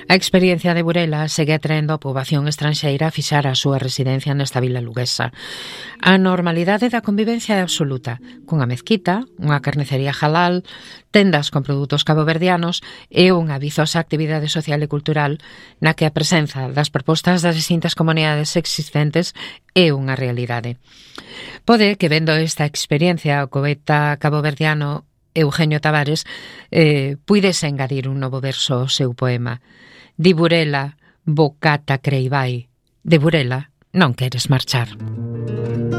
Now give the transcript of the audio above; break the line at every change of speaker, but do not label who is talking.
A experiencia de Burela segue atraendo a poboación estranxeira a fixar a súa residencia nesta vila luguesa. A normalidade da convivencia é absoluta, cunha mezquita, unha carnicería halal, tendas con produtos caboverdianos e unha vizosa actividade social e cultural na que a presenza das propostas das distintas comunidades existentes é unha realidade. Pode que vendo esta experiencia o poeta caboverdiano Eugenio Tavares puidese engadir un novo verso ao seu poema. Di Burela, bocata creibai. De Burela non queres marchar.